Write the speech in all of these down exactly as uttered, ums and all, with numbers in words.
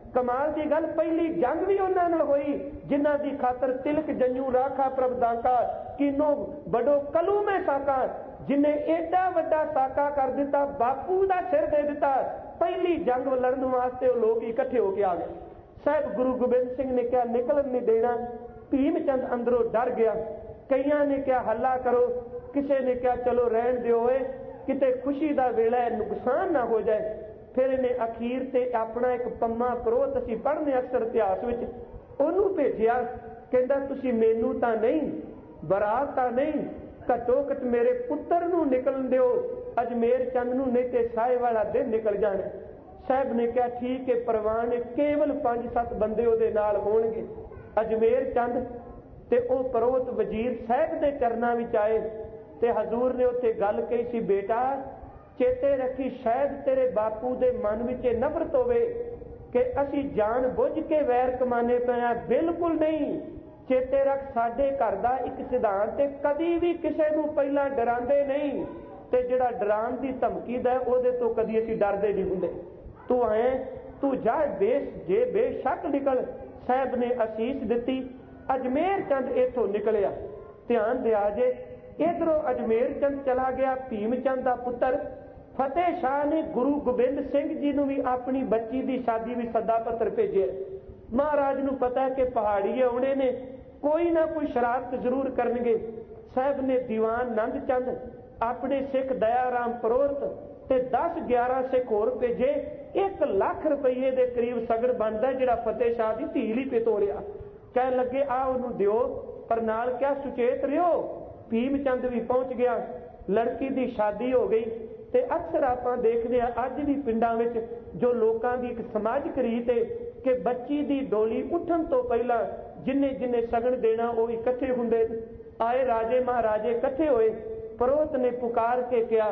कमाल की गल पहली जंग भी उन्हां नाल होई जिन्हां दी खातर तिलक जंजू राखा प्रभ दाका किनो बड़ो कलू में साका, जिन्हें एडा वड्डा साका कर दिता, बापू दा सिर दे दिता। पहली जंग लड़न वास्ते लोग इकट्ठे होके आ गए। साहब गुरु गोबिंद सिंह ने क्या निकलन नहीं देना। भीम चंद अंदरों डर गया। कईयां ने क्या हल्ला करो, किसी ने क्या चलो रहन दिओ, किते खुशी दा वेला नुकसान ना हो जाए। फिर इन्हें अखीर से अपना एक पम्मा परोत असीं पढ़ने अक्सर इतिहास विच ओनू भेजिया, कहंदा तुसीं मैनू तां नहीं, बरात तां नहीं, घट्टो घट मेरे पुत्तर नूं निकलन दिओ, अजमेर चंद नूं, नहीं ते साए वाला दिन निकल जाना। साहब ने कहा ठीक है, परवान केवल पांच सत्त बंदे उहदे नाल होणगे। अजमेर चंद ते ओ परोत वजीर साहब दे चरनां विच आए ते हजूर ने उत्थे गल कही सी, बेटा चेते रखी शायद तेरे बापू दे मन विच नफरत होवे कि असी जान बुझ के वैर कमाने पे, बिल्कुल नहीं। चेते रख साडे घर दा एक सिद्धांत, कदी भी किसी नूं पहला डरांदे नहीं ते जिहड़ा डराण दी धमकी दा ओहदे तो कदी असी डरदे नहीं हुंदे। तू आए तू जा बेश जे बेशक निकल। साहब ने असीस दिती। अजमेर चंद इथों निकलिया। ध्यान दिया जे इधरों अजमेर चंद चला गया। भीम चंद दा पुत्र फतेह शाह ने गुरु गोबिंद सिंह जी नूं भी अपनी बच्ची की शादी भी सदा पत्र भेजे। महाराज नूं पता है कि पहाड़ी आउणे ने, कोई ना कोई शरारत जरूर करनगे। साहब ने दीवान नंद चंद अपने सिख दयाराम परोहत ते दस ग्यारह सिख होर भेजे। एक लाख रुपये के करीब सगड़ बनता जिहड़ा फतेह शाह की धी लई पे तोड़िया। कह लगे आ उहनूं दिओ, पर नाल क्या सुचेत रहियो। भीम चंद भी पहुंच गया। लड़की की शादी हो गई। ते अक्सर आपां देखदे हां अज भी पिंडां विच जो लोकां दी एक समाजिक रीत है कि बच्ची दी डोली उठण तो पहला जिन्ने जिन्ने सगन देना वो इकट्ठे हुंदे। आए राजे महाराजे इकट्ठे होए। परोहत ने पुकार के कहा,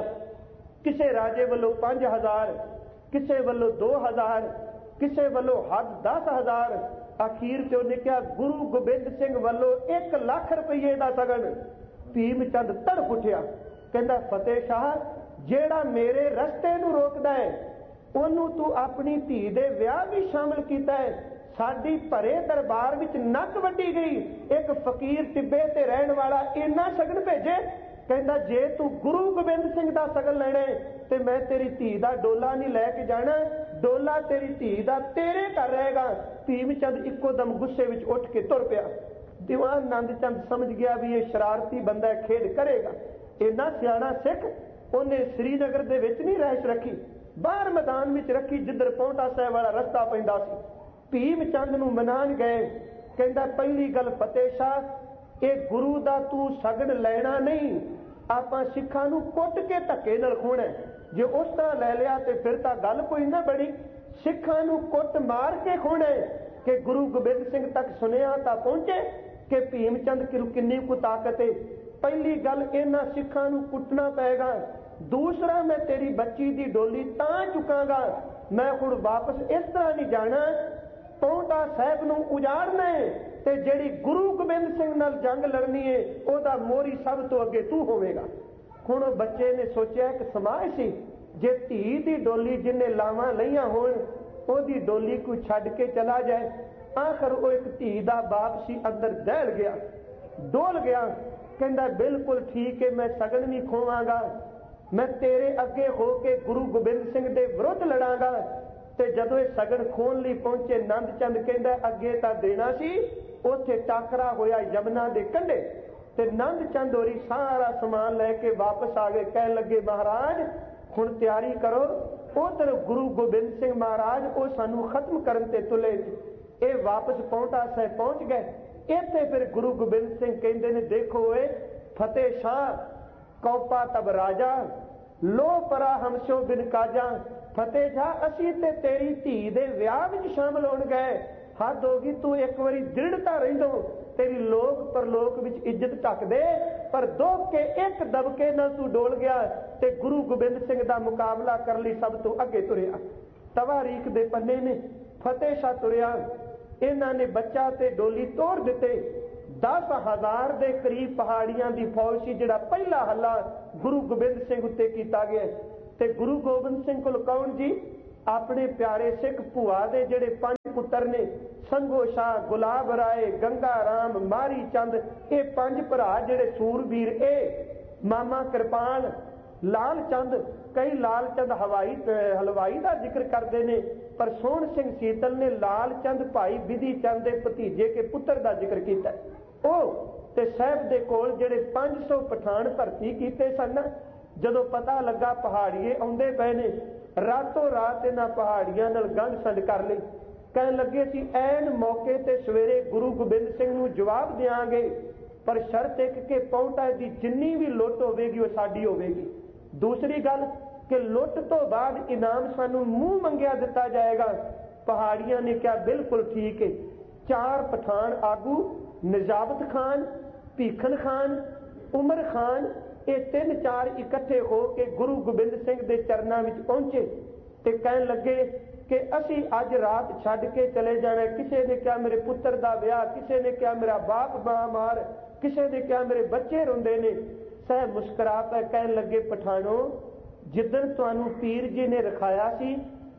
किसे राजे वालों पांच हजार, किसे वालों दो हजार, किसे वालों हद दस हजार। आखिर च उन्हें कहा गुरु गोबिंद सिंह वालों एक लाख रुपये का सगन। भीम चंद तड़प उठिया, कहंदा फतेह शाह जेड़ा मेरे रस्ते नूं रोकदा है ओनू तू अपनी धी दे विआह भी शामिल कीता है। साडी भरे दरबार विच नक वड्डी गई, एक फकीर टिब्बे ते रहण वाला इन्ना सगन भेजे। कहंदा जे तू गुरु गोबिंद सिंह दा सगन लैणे ते मैं तेरी धी दा डोला नहीं लैके जाना, डोला तेरी धी दा तेरे घर रहेगा। भीम चंद इक्को दम गुस्से विच उठ के तुर पिया। दीवान नंद चंद समझ गया भी ये शरारती बंदा खेड करेगा। इन्ना सियाणा सिख उन्हें श्रीनगर दे विच नहीं रहश रखी, बाहर मैदान विच रखी जिधर पौंटा साहिब वाला रस्ता पैंदा सी। भीम चंद नूं मनान गए। कहंदा पहली गल फतेह शाह, ये गुरु दा तू सगन लेना नहीं, आपां सिखां नूं कुट के धक्के नाल खोना। जे उस तरह लै लिया तो फिर तां गल कोई ना बनी। सिखां नूं कुट मार के खोना कि गुरु गोबिंद सिंह तक सुनिया तां पहुंचे कि भीम चंद किन्नी को ताकत है। पहली गल इन्हां सिखां नूं कुटना पेगा। दूसरा मैं तेरी बच्ची की डोली तां चुकांगा, मैं हुण वापस इस तरह नहीं जाना। पौंटा साहिब नूं उजाड़ना है ते जिहड़ी गुरु गोबिंद सिंह नाल जंग लड़नी है ओहदा मोहरी सब तो अगे तू होवेगा। हुण बच्चे ने सोचिया कि समाज सी, जे धी दी डोली जिन्ने लावां लईआं होण ओहदी डोली कोई छड्ड के चला जाए। आखिर वो एक धी दा बाप सी, अंदर दहल गया, डोल गया। कहंदा बिल्कुल ठीक है, मैं सगन नहीं खोवांगा, मैं तेरे अगे होके गुरु गोबिंद सिंह दे विरुद्ध लड़ांगा। ते जदों सगन खोन लई पहुंचे नंद चंद कहंदा अगे तां देना सी, उत्थे टाकरा होया यमुना दे कंढे ते नंद चंद होरी सारा समान लैके वापस आ गए। कह लगे महाराज हुण तैयारी करो, उधर गुरु गोबिंद सिंह महाराज वो सानू खत्म करन ते तुले। ये वापस पौंटा साहिब पहुंच गए। इत्थे फिर गुरु गोबिंद सिंह कहंदे ने देखो ए फतेह शाह, कौपा तब राजा लो परा हमसो बिन काजा। फतेह शाह असी ते तेरी धी दे विआह विच शामिल होण गए, हद होगी। तू एक बारी दृढ़ता रहिंदो, तेरी लोक परलोक विच इज्जत ढक दे। पर दुख के एक दबके नाल तू डोल गया ते गुरु गोबिंद सिंह दा मुकाबला कर लई सब तो अगे तुरिया। तवारीख दे पन्ने ने फतेह शाह तुरिया। इन्हां ने बच्चा ते डोली तोड़ दिते। दस हजार के करीब पहाड़ियां की फौज सी, जिहड़ा पहला हल्ला गुरु गोबिंद सिंह उत्ते कीता गया। ते गुरु गोबिंद सिंह कोल कौन जी? अपने प्यारे सिख भूआ दे जिहड़े पंज पुत्र ने, संगो शाह, गुलाब राय, गंगा राम, मारी चंद, ये पंज भरा जिहड़े सूरबीर, ए मामा कृपाल, लाल चंद, कई लाल चंद हवाई हलवाई का जिक्र करते हैं, पर सोहण सिंह सीतल ने लाल चंद भाई विधि चंद के भतीजे के पुत्र का जिक्र किया। ओ ते साहब दे कोल जिहड़े पांच सौ पठान भर्ती किए सन, जदों पता लगा पहाड़िए आउंदे पए ने, रातों रात इन्हां पहाड़ियां नाल गंढ संड कर लई। कहण लगे सी ऐन मौके ते सवेरे गुरु गोबिंद सिंह नूं जवाब देंगे, पर शर्त एक कि पौंटा दी जिन्नी भी लुੱਟ होवेगी वो साडी होवेगी। दूसरी गल कि लुੱਟ तो बाद इनाम सानू मूँह मंगिया दिता जाएगा। पहाड़ियां ने क्या बिल्कुल ठीक है। चार पठान आगू निजाबत खान, भीखन खान, उमर खान, ये तीन चार इकट्ठे हो के गुरु गोबिंद सिंह के चरणों में पहुंचे ते कहन लगे कि असी अज रात छड्ड के चले जाना। किसी ने क्या मेरे पुत्र का विआह, किसी ने क्या मेरा बाप बीमार, किसी ने क्या मेरे बच्चे रोंदे ने। सह मुस्कुरा पे कहन लगे पठानो, जिदन तुहानू पीर जी ने रखाया सी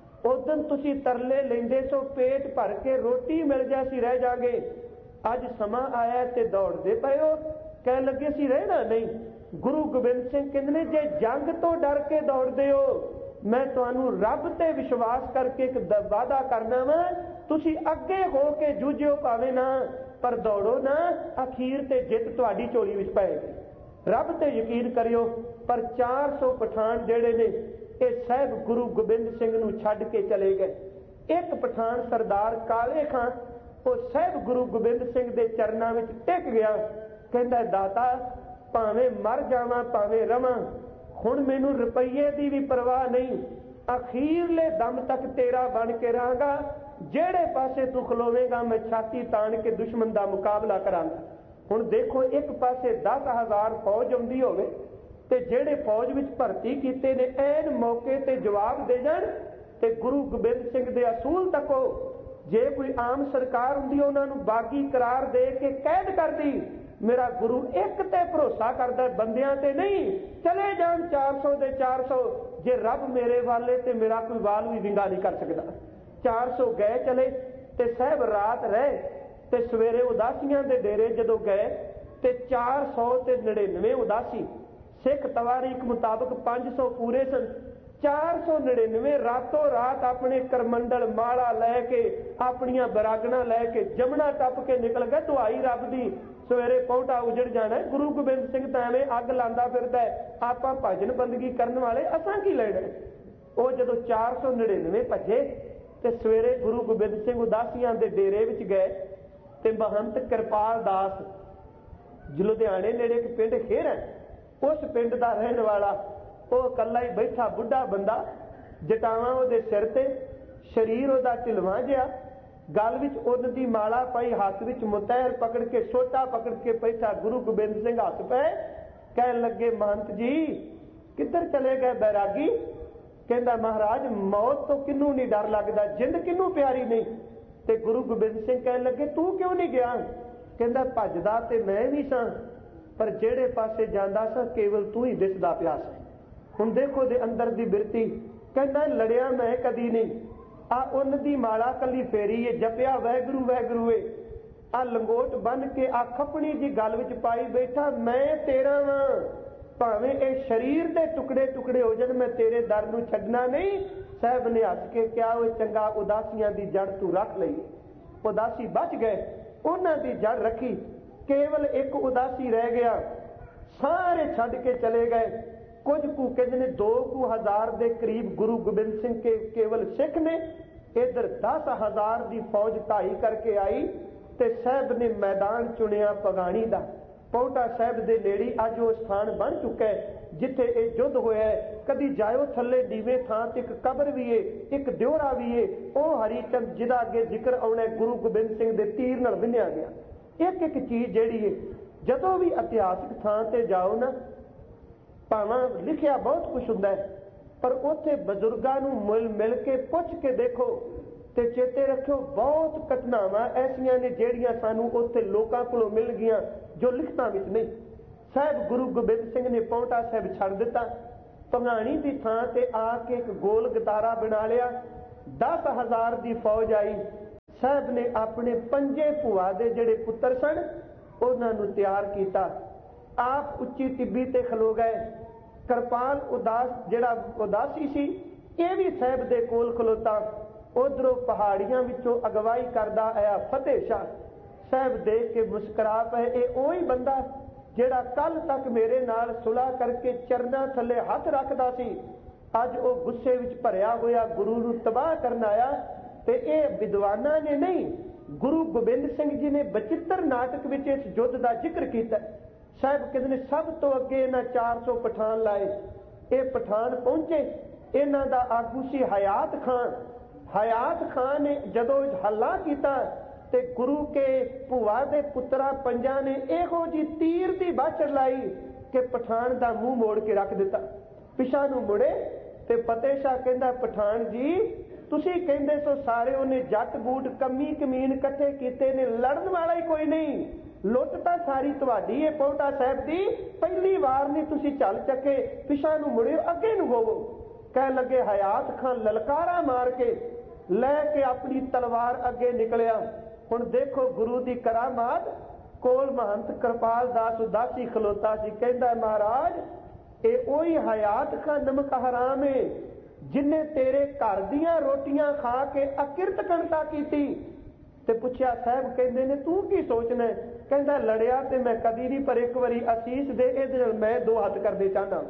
उदन तुसी तरले लेंदे सो पेट भर के रोटी मिल जासी रह जागे। अज समा आया ते दौड़दे पए हो। कहन लगे सी रहना नहीं। गुरु गोबिंद सिंह कहंदे ने जे जंग तो डर के दौड़दे हो, मैं तुहानू रब ते विश्वास करके एक वादा करना वा, तुसी अगे हो के जूझो भावे ना, पर दौड़ो ना, अखीर ते जित तुहाडी झोली विच पएगी। रब ते यकीन करियो। पर चार सौ पठान जेड़े ने ये साहब गुरु गोबिंद सिंह नूं छड्ड के चले गए। एक पठान सरदार काले खां वो साहब गुरु गोबिंद सिंह दे चरनां विच टिक गया। कहंदा दाता भावें मर जावां भावें रवां, हुण मैनूं रुपईए दी भी परवाह नहीं, अखीरले दम तक तेरा बन के रहांगा। जेड़े पासे तू खलोवेगा मैं छाती तान के दुश्मन का मुकाबला करांगा। हुण देखो एक पासे दस हज़ार फौज आउंदी होवे ते जेड़े फौज विच भर्ती कीते ने ऐन मौके ते जवाब दे जाण ते गुरु गोबिंद सिंह दे असूल तको। जे कोई आम सरकार हुंदी उन्हां नूं बागी करार दे के कैद कर दी। मेरा गुरु एक ते भरोसा करदा, बंदियां ते नहीं। चले जाण चार सौ दे चार सौ, जे रब मेरे वाले ते मेरा कोई वाल भी विंगा नहीं कर सकदा। चार सौ गए चले ते साहब रात रहे ते सवेरे उदासियां दे डेरे जदों गए ते चार सौ ते नड़िनवे उदासी। सिख तवारीख मुताबक पांच सौ पूरे सन। चार सौ नड़िनवे रातों रात अपने करमंडल माला लैके अपनिया बरागना लैके जमुना टप के निकल गए। दुआई रब दी सवेरे पौंटा उजड़ जाना। गुरु गोबिंद सिंह तो एवें अग लांदा फिरदा है, आपां भजन बंदगी करने वाले असां की लेना। वो जदों चार सौ नड़िनवे भजे ते सवेरे गुरु गोबिंद सिंह उदासियां दे डेरे विच गए ते महंत कृपाल दास लुधियाने नेड़े एक पिंड खेर है, उस पिंड का रहने वाला वो कला ही बैठा बुढ़ा बंदा, जटावां उहदे सिर ते, शरीर उहदा ढिलवां जिहा, गल विच उन्न दी माला पाई, हाथ विच मुतैर पकड़ के सोटा पकड़ के बैठा। गुरु गोबिंद सिंह हथ पे कहन लगे महंत जी किधर चले गए बैरागी? कहंदा महाराज मौत तो किनू नहीं डर लगदा, जिंद किनू प्यारी नहीं। ते गुरु गोबिंद सिंह कहन लगे तू क्यों नहीं गया? कहंदा भजदा ते मैं भी सां, पर जेड़े पासे जांदा सां केवल तू ही दिसदा पिया सी। हुण देखो दे अंदर दी बिरती। कहंदा लड़िया मैं कदी नहीं। आ उन्न दी माला कली फेरी है, जपिया वैगुरू वैगुरू है। आ लंगोट बन के आ खपनी जी गल विच पाई बैठा, मैं तेरा वां, भावें ए शरीर दे टुकड़े टुकड़े हो जाण, मैं तेरे दर नूं छड्डना नहीं। साहब ने हस के क्या वो चंगा उदासियां दी जड़ तू रख लई। उदासी बच गए, उन्हां दी जड़ रखी, केवल एक उदासी रह गया। सारे छड्ड के चले गए। कुछ कु कहंदे ने दो कु हजार दे करीब गुरु गोबिंद सिंह के केवल सिख ने। इधर दस हजार की फौज ढाई करके आई ते साहब ने मैदान चुनिया पगाणी का। पौंटा साहब के नेड़ी अज वो स्थान बन चुका है जिथे ये युद्ध होया है। कदी जाओ थले नीवे थां ते एक कबर भी है, एक द्योरा भी है। वह हरीचंद जिदा अगे जिक्र आउणा गुरु गोबिंद सिंह के तीर नाल विन्निया गया। एक एक चीज जिहड़ी है जदों भी इतिहासिक थां ते जाओ ना, भावें लिखिया बहुत कुछ हुंदा है, पर उत्थे बजुर्गां नूं मिल मिल के पुछ के देखो ते चेते रखियो बहुत घटनावां ऐसियां ने जिहड़ियां सानूं उत्थे लोकां कोलों मिल गईयां जो लिखतां विच नहीं। साहब गुरु गोबिंद सिंह ने पौंटा साहब छड्ड दिता। भंगाणी की थां ते आके एक गोल गतारा बना लिया दस हज़ार की फौज आई। साहब ने अपने पंजे भूआ के जिहड़े पुत्र सन उन्होंने तैयार किया। आप उच्ची टिब्बी ते खलो गए। कृपाल उदास जिहड़ा उदासी सी ये भी साहब दे कोल खलोता। उधरों पहाड़ियां विचों अगवाई करदा आया फतेह शाह। साहब देख के मुस्करा पे, ये वही बंदा जिहड़ा कल तक मेरे नाल सुलह करके चरना थले हथ रखदा सी, अज वो गुस्से विच भरिया होया गुरु नूं तबाह करन आया। ते ये विद्वाना ने नहीं, गुरु गोबिंद सिंह जी ने बचित्र नाटक विच इस युद्ध का जिक्र किया। साहब कहते ने सब तो अगे इन्हां चार सौ पठान लाए। ये पठान पहुंचे, इन्हां दा आगू सी हयात खान। हयात खान ने जदों हल्ला किया ते गुरु के भूआ दे पुत्रा पंजा ने इहो जी तीर दी बाछड़ लाई कि पठान दा मुंह मोड़ के रख दिता। पिछा नूं मुड़े ते फतेह शाह कहंदा, पठान जी तुसी कहंदे सो सारे उन्हें जट बूट कमी कमीन इकट्ठे कीते ने, लड़न वाला ही कोई नहीं, लुट तां सारी तुहाडी है पौंटा साहब दी, पहली वार नहीं तुसी चल चके, पिछा नूं मुड़े अगे नूं होवो। कह लगे हयात खान ललकारा मार के लैके अपनी तलवार अगे निकलिया। हुण देखो गुरु की करामात। कोल महंत कृपाल दास उदासी खलोता सी, कहंदा महाराज ये वही हयात खान नमक हराम है जिन्हें तेरे घर दियां रोटियां खा के अकिरत कणता की। ते पुछया साहब कहंदे ने तू की सोचना? कहंदा लड़िया ते मैं कदी नहीं, पर एक बारी असीस दे इहदे नाल मैं दो हथ करदे चाहना।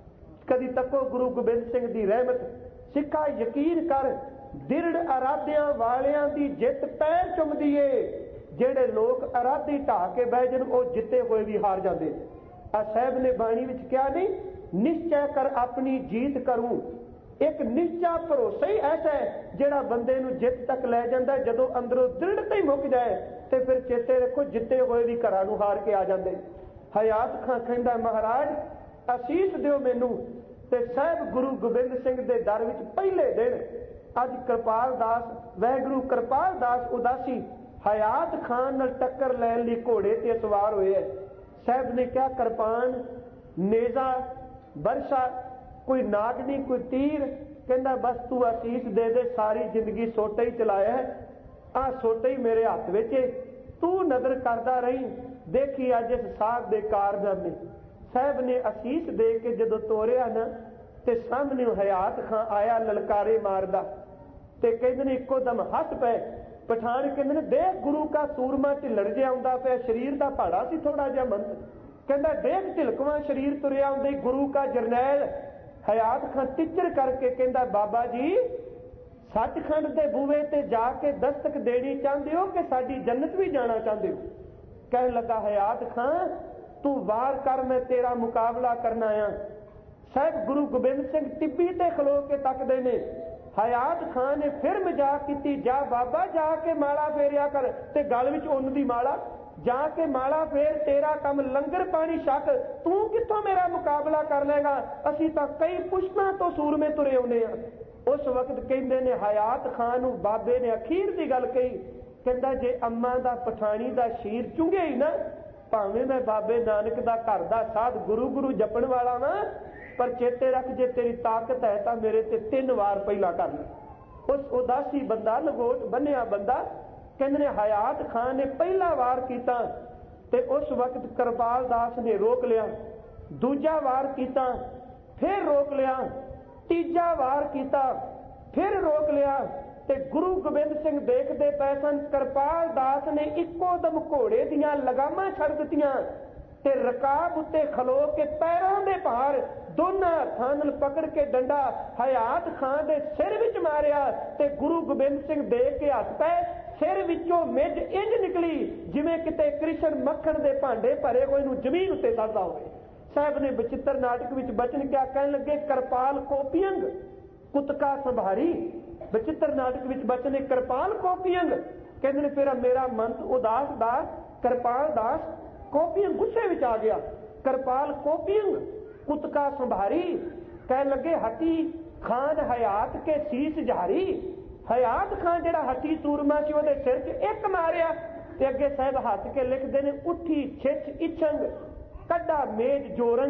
कदी तको गुरु गोबिंद सिंह दी रहमत। सिखा यकीन कर, दिरड़ अराधियां वालियां दी जित पैर चुमदी है। जेड़े लोग अराधी ढा के बह जन वो जिते हुए भी हार जाते। आ साहब ने बाणी विच कहा नहीं, निश्चय कर अपनी जीत करूं। एक निश्चा भरोसा ही ऐसा है जिहड़ा बंदे नूं जित तक लै जांदा। जदों अंदरों दृढ़ता ही मुक जाए तो फिर चेते रखो जिते हुए भी घरां नूं हार के आ जाते। हयात खां कहंदा महाराज असीस दिओ मैनू। ते साहब गुरु गोबिंद सिंह दे दर विच पहले दिन अज कृपाल दास वाहिगुरू कृपाल दास उदासी हयात खान नाल टक्कर लैण लई घोड़े ते सवार होए है। साहब ने कहा कृपान नेजा बरसा कोई नागनी कोई तीर। कहंदा बस तू असीस दे दे, सारी जिंदगी सोटा ही चलाया है, आ सोटा ही मेरे हाथ विच है, तू नजर करदा रही, देखी अज इस साहब दे कारनामे। साहब ने असीस दे के जदों तोरिया ना ते सामने हयात खां आया ललकारे मारदा। ते कहंदे ने इक्को दम हस पे। पठान कहंदे ने देख गुरु का सूरमा ढिलड़ जिहा आउंदा पिया, शरीर दा भाड़ा सी थोड़ा जिहा मंद। कहंदा देख ढिलकवां शरीर तुरिया आउंदा गुरु का जरनैल। हयात खां टिचर करके कहंदा बाबा जी सचखंड दे बूहे ते जाके दस्तक देनी चाहते हो कि साडी जन्नत भी जाना चाहते हो? कहन लगा हयात खां तू वार कर, मैं तेरा मुकाबला करना आया। साहब गुरु गोबिंद सिंह टिब्बी ते खलो के तकदे ने। हयात खान ने फिर मजाक की, जा बाबा जाके माला फेरिया कर, ते गल विच उन दी माला, जाके माला फेर, तेरा कम लंगर पानी छक, तू कित्थों मेरा मुकाबला कर लेगा? असीं तां कई पुष्पां तो सूरमे तुरे आउंदे आ। उस वक्त कहंदे ने हयात खान नूं बाबे ने अखीर दी गल कही। कहंदा जे अम्मा दा पठानी दा शीर चुंघे ही ना, भावें मैं बाबे नानक दा घर दा साध गुरु गुरु जपण वाला वां, पर चेते रख जे तेरी ताकत है तां मेरे ते तीन वार पहला कर ले। उस उदासी बंदा लंगोट बन्निया बंदा कहंदे ने हयात खान ने पहला वार कीता ते उस वक्त कृपाल दास ने रोक लिया। दूजा वार कीता फिर रोक लिया, तीजा वार कीता फिर रोक लिया। ते गुरु गोबिंद सिंह देखते पए सन कृपाल दास ने इक्को दम घोड़े दियां लगामां छड़ दित्तियां ते रकाब उत्ते खलो के पैरों दे भार दोनों हत्थां नाल पकड़ के डंडा हयात खान दे सिर विच मारिया। ते गुरु गोबिंद सिंह देख के हस पए, सिर विचों मिज इंज निकली जिवें किते कृष्ण मक्खण दे भांडे भरे होए नूं जमीन उत्ते सड़दा होवे। साहब ने बचित्र नाटक विच बचन क्या कहन लगे, कृपाल कोपियंग कुतका संभारी। बचित्र नाटक विच बचन है कृपाल कोपियंग। कहंदे ने फिर मेरा मंत उदास दास कृपाल दास कोपियंग गुस्से विच आ गया। कृपाल कोपियंग कुतका संभारी। कह लगे हटी खान हयात के सीस झारी। हयात खान जिहड़ा हटी सूरमा सी उहदे सिर च एक मारिया ते अगे साहब हੱਥ के लिखदे ने उठी छिछ इछंग कड्डा मेज जोरंग।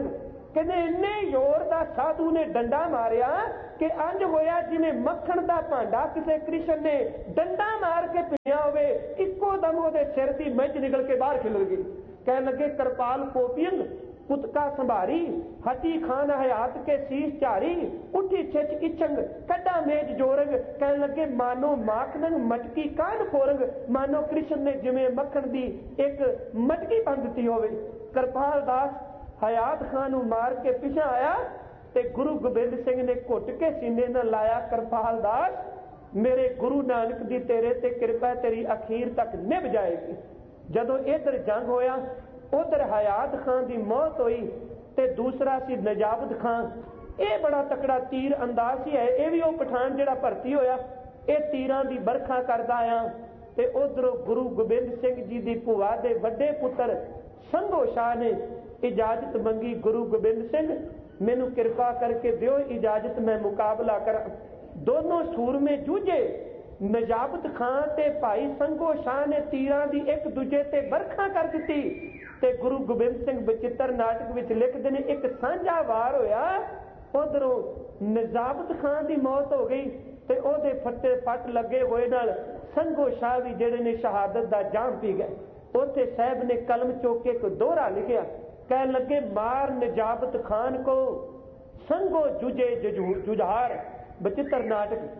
कहते इन्ने जोर का साधु ने डंडा मारिया कि अंज होया जिवें मक्खण का भांडा किसी कृष्ण ने डंडा मार के पिया होवे, इक्को दम उहदे सिर की मिंज निकल के बाहर खिलर गई। कह लगे कृपाल कोपियंग पुतका संभारी, हटी खान हयात के शीश चारी, उठी छिच इचंग कड्डा मेज जोरंग। कह लगे मानो माखनंग मटकी कान फोरंग, मानो कृष्ण ने जिवें मक्खण दी एक मटकी बन दी होवे। कृपाल दास हयात खान नूं मार के पिछा आया ते गुरु गोबिंद सिंह ने घुट के सीने नाल लाया, कृपाल दास मेरे गुरु नानक दी तेरे ते कृपा तेरी अखीर तक निभ जाएगी। जदों इधर जंग होया उधर हयात खान की मौत हुई ते दूसरा सी नजाबत खान। ये बड़ा तकड़ा तीर अंदाज ही है, ये भी वो पठान जिहड़ा भर्ती होया ये तीरां दी बरखा करदा आया। ते उधरों गुरु गोबिंद सिंह जी दी भूआ दे वड्डे पुत्र संघो शाह ने इजाजत मंगी, गुरु गोबिंद सिंह मैनू कृपा करके दिओ इजाजत, मैं मुकाबला करा। दोनों सूरमे जूझे, नजाबत खान ते भाई संघो शाह ने तीरां दी एक दूजे ते बरखा कर दी। ते गुरु गोबिंद सिंह बचित्र नाटक विच लिखदे ने एक सांझा वार होया, उधरों नजाबत खान की मौत हो गई ते ओहदे फट्टे फट लगे होए नाल संघो शाह भी जिहड़े ने शहादत दा जाम पी गए। उत्थे साहब ने कलम चुक के एक दोहरा लिखिया, कह लगे मार नजाबत खान को संघो जुजे जुझार। बचित्र नाटक,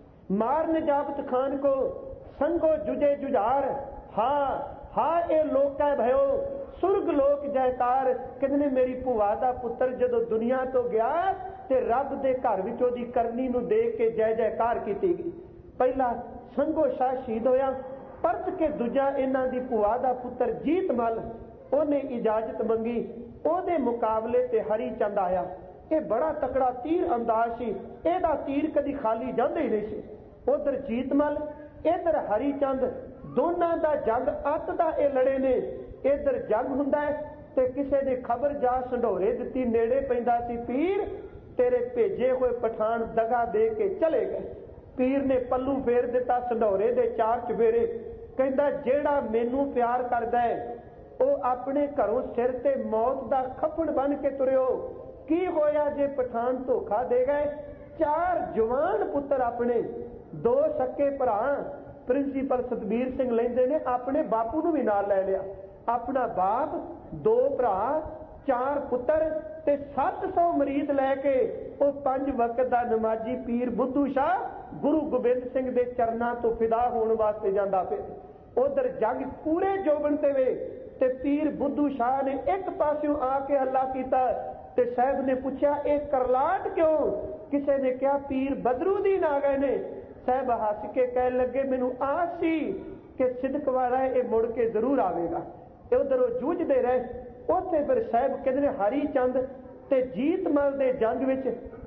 मार नजाबत खान को संघो जुजे जुझार, हाँ हाँ ए लोका भयो सुरग लोक जयकार। कहते मेरी भूआ का पुत्र जदों दुनिया तो गया ते रब दे घर विच ओहदी करनी नूं देख के जय जयकार की गई। पहला संघो शाह शहीद होया, परत के दूजा इन्हां दी भूआ का पुत्र जीत मल उहने इजाजत मंगी, ओहदे मुकाबले ते हरी चंद आया। ये बड़ा तकड़ा तीर अंदाज सी, इहदा तीर कदी खाली जांदा ही नहीं सी। उधर जीतमल इधर हरी चंद, दोनों का जंग अत दा ये लड़े ने। इधर जंग हुंदा है ते किसे ने खबर जा संढोरे दिती, नेड़े पैंदा सी पीर तेरे भेजे हुए पठान दगा दे के चले गए। पीर ने पल्लू फेर दिता संढोरे दे चार चफेरे, कहंदा जेड़ा मैनू प्यार करदा है वह अपने घरों सिर ते मौत दा खफन बन के तुरियो। की होया जे पठान धोखा दे गए। चार जवान पुत्र अपने, दो सके भरा प्रिंसीपल सतबीर सिंह लेंदे ने अपने बापू नूं भी नाल लै लिया। अपना बाप, दो भरा, चार पुत्र ते सत्त सौ मरीद लैके वो पंज वक्त का नमाजी पीर बुद्धू शाह गुरु गोबिंद सिंह के चरणों तो फिदा होने वास्ते जांदा पे। उधर जग पूरे जोबन ते वे ते पीर बुद्धू शाह ने एक पासों आके हल्ला किया ते साहब ने पूछा ये करलाट क्यों। किसी ने कहा पीर बदरुद्दीन आ गए ने। साहब हस के कह लगे मैनू आस सी कि सिदक वाला ये मुड़ के जरूर आवेगा। उधरों जूझते रहे। उत्थे फिर साहब कहते हरी चंद ते जीतमल दे जंग विच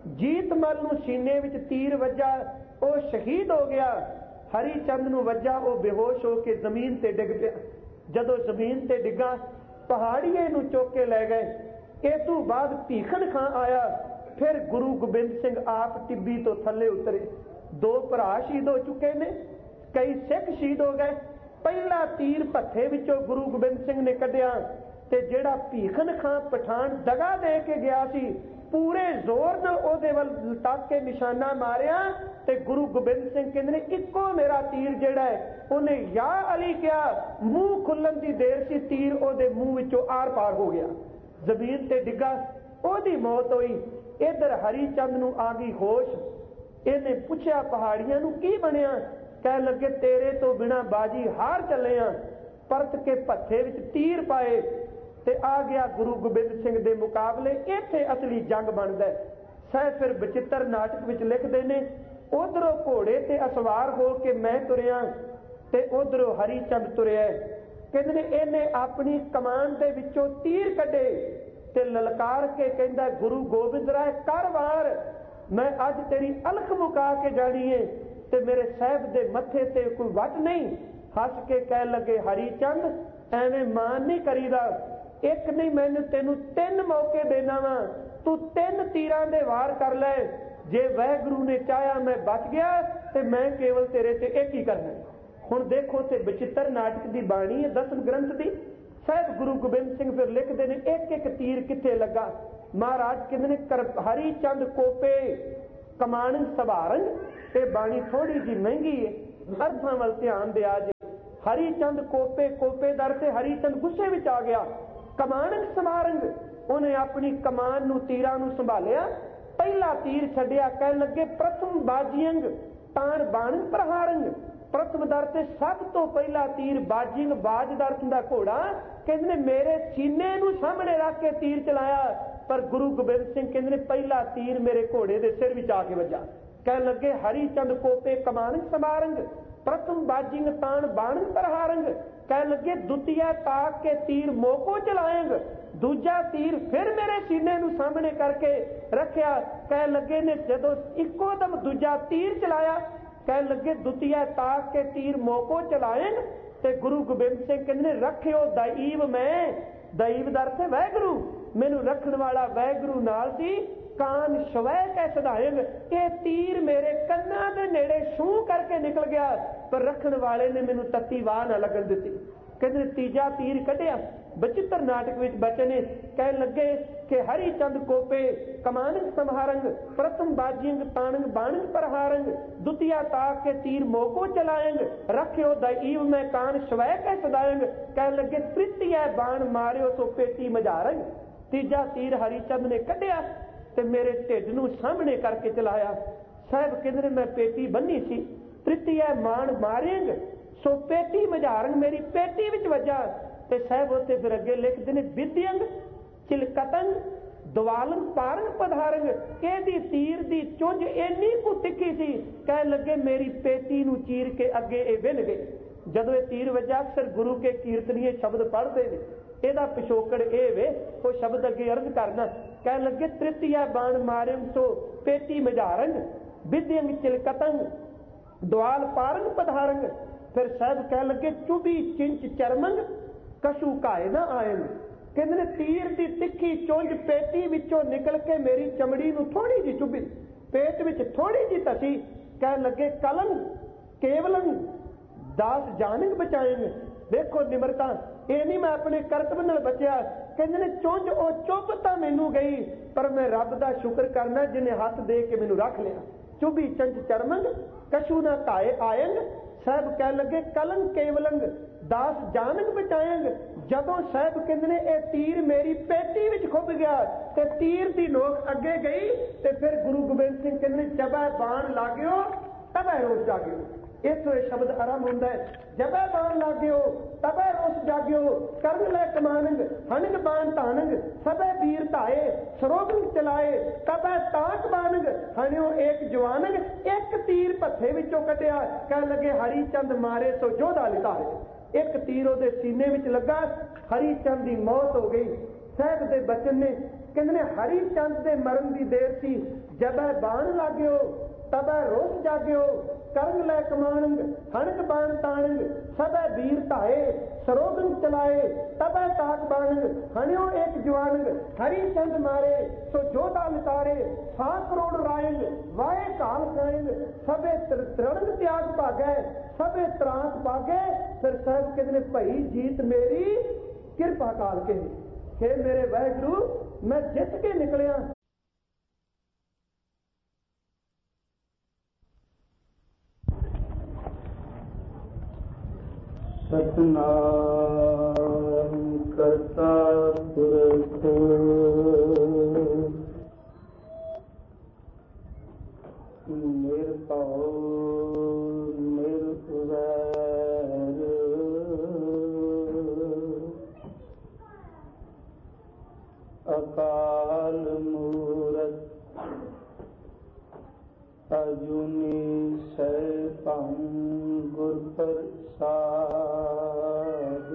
जीतमल नूं सीने विच तीर वजा, वो शहीद हो गया। हरी चंद नूं वजा, वो बेहोश होकर जमीन ते डिग पिया। जदों जमीन ते डिगा पहाड़ीए नूं चुक के लै गए। इस तों बाद भीखन खां आया। फिर गुरु गोबिंद सिंह आप टिब्बी तो थले उतरे। दो भरा शहीद हो चुके ने, कई सिख शहीद हो गए। पहला तीर भत्थे विचों गुरु गोबिंद सिंह ने कढ़िया ते जिहड़ा भीखन खां पठान दगा दे के गया सी पूरे जोर नाल ओहदे वल तक के निशाना मारिया ते गुरु गोबिंद सिंह कहंदे ने इक्को मेरा तीर जिहड़ा है उन्हें या अली कहा। मूँह खुल्लन की देर सी, तीर ओहदे मूँह विचों आर पार हो गया, जमीन ते डिगा, ओहदी मौत हुई। इधर हरी चंद नूं आ गई होश। इन्हें पूछा पहाड़ियां नूं की बनिया। कह लगे तेरे तो बिना बाजी हार चले आ। परत के भत्थे विच तीर पाए ते आ गया गुरु गोबिंद सिंह दे मुकाबले। इत्थे असली जंग बनदा है। सह फिर बचित्र नाटक विच लिखदे ने उधरों घोड़े ते असवार हो के मैं तुरिया ते उधरों हरी चंद तुरिया। कहंदे ने इन्हें अपनी कमान दे विचों तीर कढे ते ललकार के कहंदा गुरु गोबिंद राय कर वार, मैं अज तेरी अलख मुका के जानी है ते मेरे साहब दे मथे ते कोई वट नहीं। हस के कह लगे हरी चंद एवें मान नहीं करीदा। एक नहीं मैंने तेनू तीन मौके देना वा, तू तीन तीरां दे वार कर ले। जे वाहिगुरू ने चाहा मैं बच गया ते मैं केवल तेरे ते एक ही करना। हुण देखो ते बचित्र नाटक की बाणी है दसम ग्रंथ की। साहब गुरु गोबिंद सिंह फिर लिखते हैं एक एक तीर कित्थे लगा। महाराज कहते ने कर हरी चंद कोपे कमान सवारंग ते बाणी थोड़ी जी महंगी है, अर्थां वल ध्यान दिया जे। हरी चंद कोपे, कोपे दर से हरी चंद गुस्से विच आ गया। कमानंग समारंग, उन्हें अपनी कमान नूं तीरां नूं संभालिया, पहला तीर छड्डिया, कहन लगे प्रथम बाजियंग तान बाणंग प्रहारंग। प्रथम दर से सब तो पहला तीर बाजिंग बाज दर दा घोड़ा कहते ने मेरे सीने नूं सामने रख के तीर चलाया, पर गुरु गोबिंद सिंह कहते ने पहला तीर मेरे घोड़े दे सिर विच आके वजा। कह लगे हरी चंद कोपे कमान समारंग, प्रथम बाजिंग तान बाणंग प्रहारंग। कह लगे दुतिया ताक के तीर मोको चलाएंग, दूजा तीर फिर मेरे सीने नूं सामने करके रखिया। कह लगे ने जदों इक्को दम दूजा तीर चलाया, कह लगे दुतिया ताक के तीर मोको चलाएंग, ते गुरु गोबिंद सिंह कहते रखियो दैव मैं, दैव दर से वैगुरु, मैनू रखण वाला वैगुरु नाल सी, कान शवै कै सदाएंग। ये तीर मेरे कन्ना दे नेड़े छू करके निकल गया, पर रखण वाले ने मैनू तत्ती वाह ना लगन दिती। कहते तीजा तीर कढ़िया। बचित्र नाटक विच बचने कह लगे कि हरी चंद कोपे कमानंग संहारंग, प्रथम बाजियंग तानंग बाणंग प्रहारंग, दुतिया ताक के तीर मोको चलाएंग, रखियो दैव मैं कान शवै कै सदाएंग। कह लगे तृतीय बाण मारियो तो पेटी मझारंग। तीजा तीर हरिचंद ने कढ़िया ते मेरे ढिड नूं सामने करके चलाया। साहब कहते मैं पेटी बन्नी सी, तृतीय बाण मारेंग सो पेटी मझारंग, मेरी पेटी विच वजा। ते साहब उत्ते फिर अगे लिखते ने विद्यंग चिलकतंग दवालंग पारंग पधारंग। कहदी तीर दी चुंझ इन्नी कु तिखी सी, कह लगे मेरी पेटी नूं चीर के अगे ए विन गए। जदों ये तीर वजा अक्सर गुरु के कीर्तनीय शब्द पढ़ते ने, ਇਹਦਾ ਪਿਛੋਕੜ ਇਹ ਵੇ ਉਹ ਸ਼ਬਦ ਅੱਗੇ ਅਰਜ਼ ਕਰਨਾ। ਕਹਿ ਲੱਗੇ ਤ੍ਰਿਤੀਆ ਬਾਣ ਮਾਰਿਮ ਸੋ ਪੇਟੀ ਮਝਾਰੰਗ, ਵਿਦਿਅੰਗ ਚਿਲਕਤੰਗ ਦਵਾਲ ਪਾਰੰਗ ਪਧਾਰੰਗ। ਫਿਰ ਸਾਹਿਬ ਕਹਿ ਲੱਗੇ ਚੁਬੀ ਚਿੰਚ ਚਰਮੰਗ ਕਸ਼ੂ ਘਾਏ ਨਾ ਆਇਨ। ਕਹਿੰਦੇ ਨੇ ਤੀਰ ਦੀ ਤਿੱਖੀ ਚੁੰਝ ਪੇਟੀ ਵਿੱਚੋਂ ਨਿਕਲ ਕੇ ਮੇਰੀ ਚਮੜੀ ਨੂੰ ਥੋੜੀ ਜਿਹੀ ਚੁੱਭੀ, ਪੇਟ ਵਿੱਚ ਥੋੜੀ ਜਿਹੀ ਧਸੀ। ਕਹਿ ਲੱਗੇ ਕਲੰਗ ਕੇਵਲੰਗ ਦਾਸ ਜਾਨੰਗ ਬਚਾਏਂਗੇ। देखो निमरता ये नहीं मैं अपने करतब नाल बचिया। कहते ने चुंझ ओ चुभ तां मैनू गई, पर मैं रब दा शुक्र करना जिन्हें हथ दे के मैनू रख लिया। चुभी चंच चरमंग कशू ना घाए आयंग। साहब कह लगे कलंग केवलंग दास जानंग बचाएंग। जदों साहब कहते ने यह तीर मेरी पेटी विच खुब गया ते तीर दी नोक अगे गई, ते फिर गुरु गोबिंद सिंह कहते जबै बाण लाग्यो तबै रोज जाग्यो। इथों यह शब्द आरंभ होंदा है, जबै बाण लाग्यो तबै रोस जाग्यो, करन लै कमानंग हनंग बाण तानंग, सबे वीर धाए सरोगंग चलाए, तबै ताक बानंग हनियो एक जवानंग। एक तीर भत्थे विचों कटिया, कह लगे हरी चंद मारे सो जोधा लिताए। एक तीर उहदे सीने विच लगा, हरी चंद की मौत हो गई। साहब दे बचन ने कहंदे ने हरी चंद दे मरण दी देर सी, जबै बाण लाग्यो तबै रोस जाग्यो, करंग लै कमानंग हनक बाण तानंग, सबे वीर धाए सरोगंग चलाए, तबै ताक बानंग हनियो एक जवानंग। हरी चंद मारे सो जोधा लितारे, सौ करोड़ रायंग वाए काल खाएंग, सबे तरणंग त्याग भागै सबे त्रास भागे। फिर साहब कहते भाई जीत मेरी किरपा काल के, हे मेरे वाहिगुरु मैं जित के निकलिया। सतनाम करता पुरख निरभउ निरवैर, अकाल मूरत अजूनी सैभं गुर प्रसाद।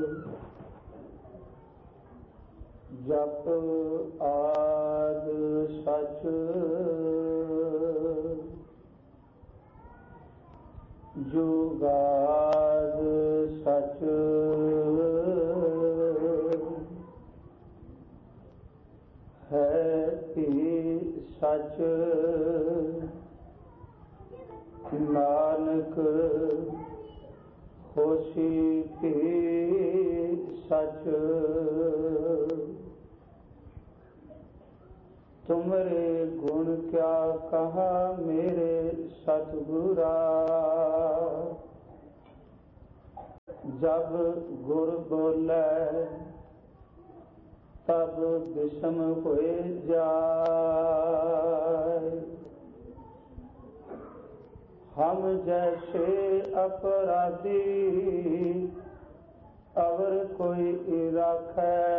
जप आद सच जुगाद सच, है भी सच नानक होशी भी सच। तुमरे गुण क्या कहा मेरे सतगुरा। जब गुर बोले तब विषम होए जाए। हम जैसे अपराधी अवर कोई राखै।